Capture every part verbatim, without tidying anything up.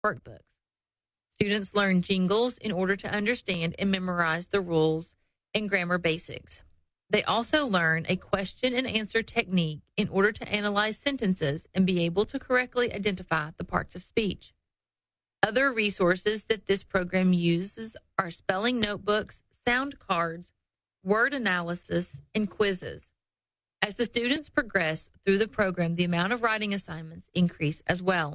workbooks. Students learn jingles in order to understand and memorize the rules and grammar basics. They also learn a question and answer technique in order to analyze sentences and be able to correctly identify the parts of speech. Other resources that this program uses are spelling notebooks, sound cards, word analysis, and quizzes. As the students progress through the program, the amount of writing assignments increase as well.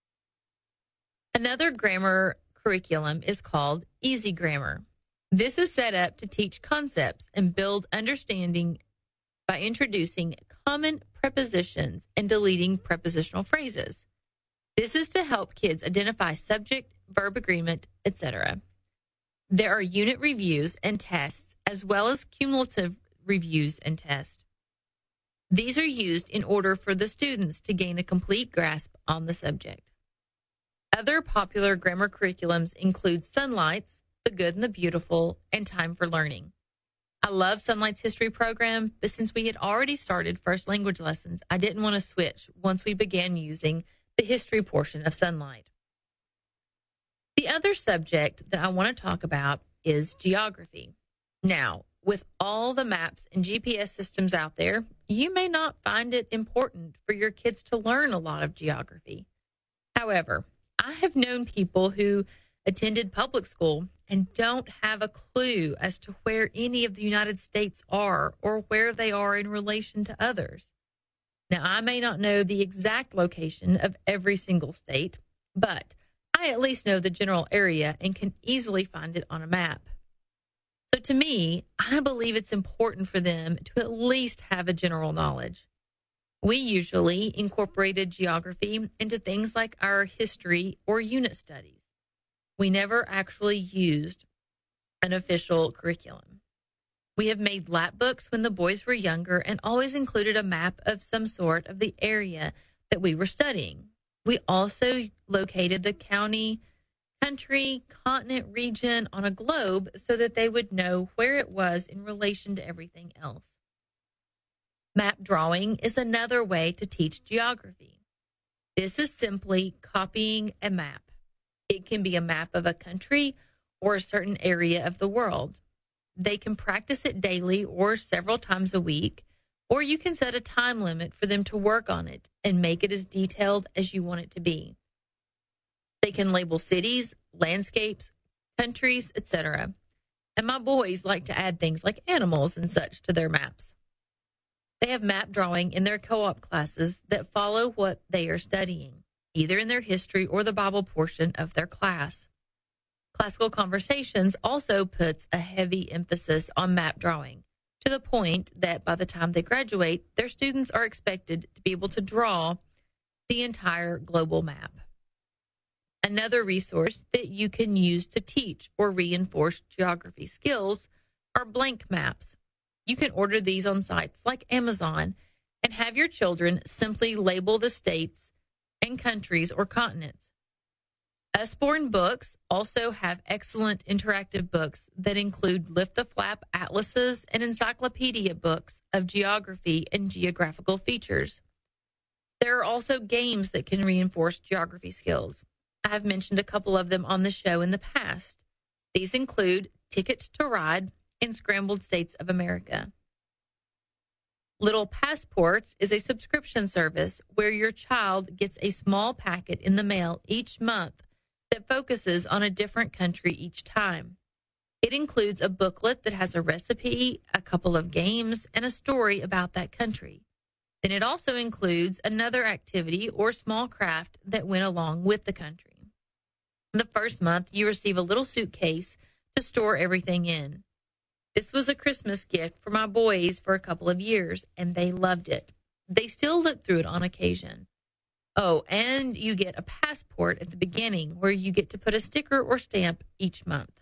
Another grammar curriculum is called Easy Grammar. This is set up to teach concepts and build understanding by introducing common prepositions and deleting prepositional phrases. This is to help kids identify subject, verb agreement, et cetera. There are unit reviews and tests, as well as cumulative reviews and tests. These are used in order for the students to gain a complete grasp on the subject. Other popular grammar curriculums include Sunlight's The Good and the Beautiful, and Time for Learning. I love Sunlight's history program, but since we had already started first language lessons, I didn't want to switch once we began using the history portion of Sunlight. The other subject that I want to talk about is geography. Now, with all the maps and G P S systems out there, you may not find it important for your kids to learn a lot of geography. However, I have known people who attended public school and don't have a clue as to where any of the United States are or where they are in relation to others. Now, I may not know the exact location of every single state, but I at least know the general area and can easily find it on a map. So to me, I believe it's important for them to at least have a general knowledge. We usually incorporated geography into things like our history or unit studies. We never actually used an official curriculum. We have made lap books when the boys were younger and always included a map of some sort of the area that we were studying. We also located the county, country, continent, region on a globe so that they would know where it was in relation to everything else. Map drawing is another way to teach geography. This is simply copying a map. It can be a map of a country or a certain area of the world. They can practice it daily or several times a week, or you can set a time limit for them to work on it and make it as detailed as you want it to be. They can label cities, landscapes, countries, et cetera. And my boys like to add things like animals and such to their maps. They have map drawing in their co-op classes that follow what they are studying, either in their history or the Bible portion of their class. Classical Conversations also puts a heavy emphasis on map drawing, to the point that by the time they graduate, their students are expected to be able to draw the entire global map. Another resource that you can use to teach or reinforce geography skills are blank maps. You can order these on sites like Amazon and have your children simply label the states and countries or continents. Usborne Books also have excellent interactive books that include lift the flap atlases and encyclopedia books of geography and geographical features. There are also games that can reinforce geography skills. I have mentioned a couple of them on the show in the past. These include Ticket to Ride and Scrambled States of America. Little Passports is a subscription service where your child gets a small packet in the mail each month that focuses on a different country each time. It includes a booklet that has a recipe, a couple of games, and a story about that country. Then it also includes another activity or small craft that went along with the country. The first month, you receive a little suitcase to store everything in. This was a Christmas gift for my boys for a couple of years, and they loved it. They still look through it on occasion. Oh, and you get a passport at the beginning where you get to put a sticker or stamp each month.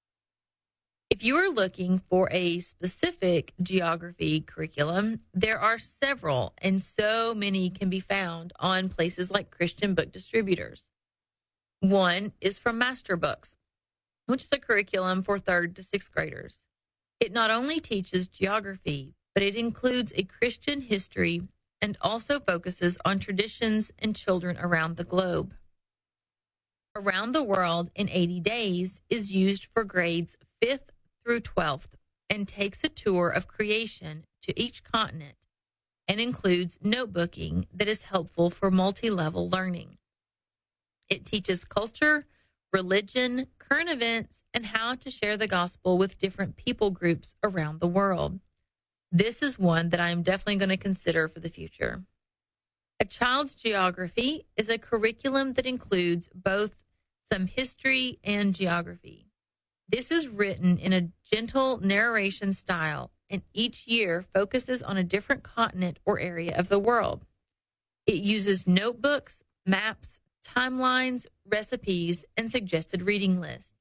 If you are looking for a specific geography curriculum, there are several, and so many can be found on places like Christian book distributors. One is from Master Books, which is a curriculum for third to sixth graders. It not only teaches geography, but it includes a Christian history and also focuses on traditions and children around the globe. Around the World in eighty days is used for grades fifth through twelfth and takes a tour of creation to each continent and includes notebooking that is helpful for multi-level learning. It teaches culture, religion, current events, and how to share the gospel with different people groups around the world. This is one that I am definitely going to consider for the future. A Child's Geography is a curriculum that includes both some history and geography. This is written in a gentle narration style, and each year focuses on a different continent or area of the world. It uses notebooks, maps, timelines, recipes, and suggested reading lists.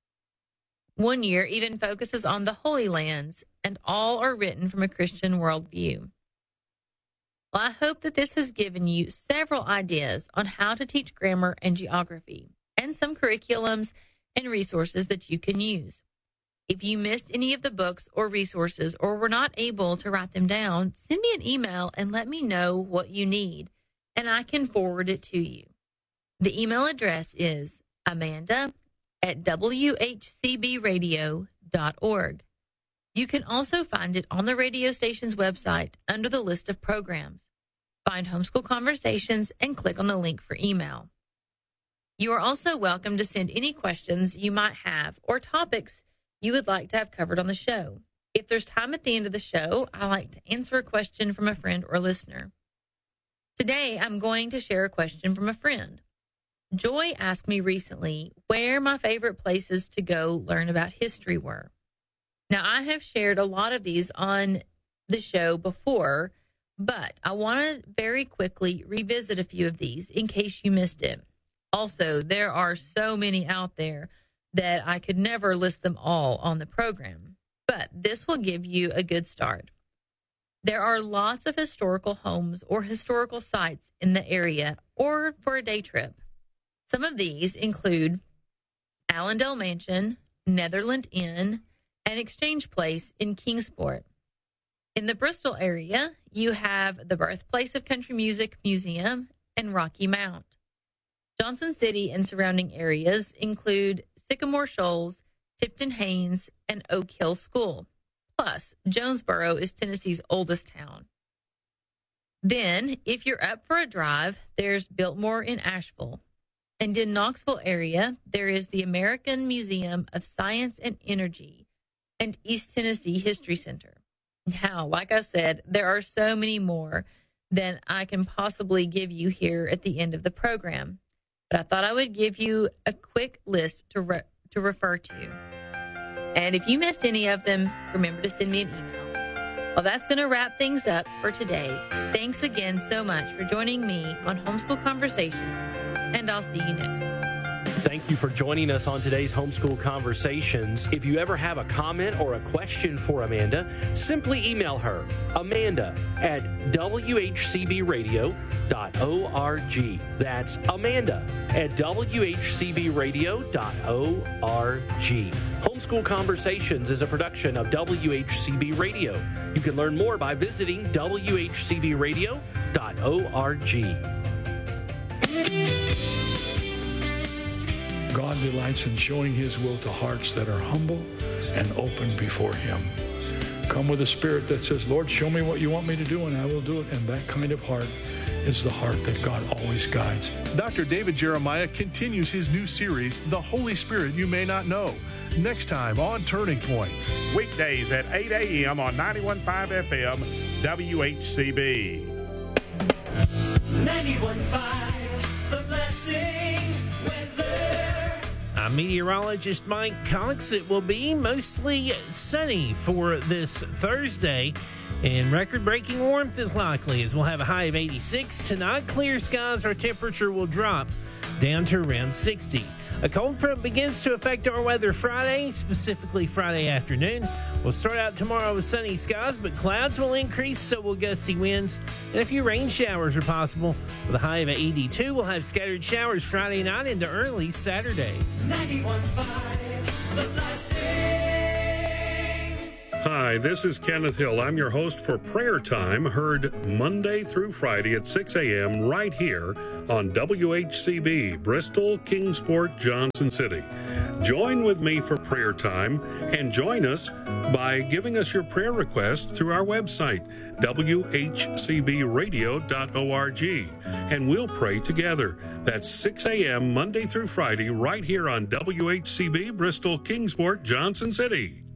One year even focuses on the Holy Lands, and all are written from a Christian worldview. Well, I hope that this has given you several ideas on how to teach grammar and geography, and some curriculums and resources that you can use. If you missed any of the books or resources or were not able to write them down, send me an email and let me know what you need, and I can forward it to you. The email address is amanda at w h c b radio dot org. You can also find it on the radio station's website under the list of programs. Find Homeschool Conversations and click on the link for email. You are also welcome to send any questions you might have or topics you would like to have covered on the show. If there's time at the end of the show, I like to answer a question from a friend or listener. Today, I'm going to share a question from a friend. Joy asked me recently where my favorite places to go learn about history were. Now, I have shared a lot of these on the show before, but I want to very quickly revisit a few of these in case you missed it. Also, there are so many out there that I could never list them all on the program, but this will give you a good start. There are lots of historical homes or historical sites in the area or for a day trip. Some of these include Allendale Mansion, Netherland Inn, and Exchange Place in Kingsport. In the Bristol area, you have the Birthplace of Country Music Museum and Rocky Mount. Johnson City and surrounding areas include Sycamore Shoals, Tipton Haynes, and Oak Hill School. Plus, Jonesboro is Tennessee's oldest town. Then, if you're up for a drive, there's Biltmore in Asheville. And in Knoxville area, there is the American Museum of Science and Energy and East Tennessee History Center. Now, like I said, there are so many more than I can possibly give you here at the end of the program. But I thought I would give you a quick list to re- to refer to. And if you missed any of them, remember to send me an email. Well, that's going to wrap things up for today. Thanks again so much for joining me on Homeschool Conversations, and I'll see you next time. Thank you for joining us on today's Homeschool Conversations. If you ever have a comment or a question for Amanda, simply email her, Amanda at w h c b radio dot org. That's Amanda at w h c b radio dot org. Homeschool Conversations is a production of W H C B Radio. You can learn more by visiting w h c b radio dot org. God delights in showing his will to hearts that are humble and open before him. Come with a spirit that says, Lord, show me what you want me to do, and I will do it. And that kind of heart is the heart that God always guides. Doctor David Jeremiah continues his new series, The Holy Spirit You May Not Know, next time on Turning Point. Weekdays at eight a.m. on ninety-one point five F M, W H C B. ninety-one point five, The Blessing Weather. I'm meteorologist Mike Cox. It will be mostly sunny for this Thursday, and record-breaking warmth is likely as we'll have a high of eighty-six. Tonight, clear skies, our temperature will drop down to around sixty. A cold front begins to affect our weather Friday, specifically Friday afternoon. We'll start out tomorrow with sunny skies, but clouds will increase, so will gusty winds, and a few rain showers are possible. With a high of eighty-two, we'll have scattered showers Friday night into early Saturday. ninety-one point five, The Blessing. Hi, this is Kenneth Hill. I'm your host for Prayer Time, heard Monday through Friday at six a.m. right here on W H C B, Bristol, Kingsport, Johnson City. Join with me for Prayer Time and join us by giving us your prayer request through our website, w h c b radio dot org, and we'll pray together. That's six a.m. Monday through Friday right here on W H C B, Bristol, Kingsport, Johnson City.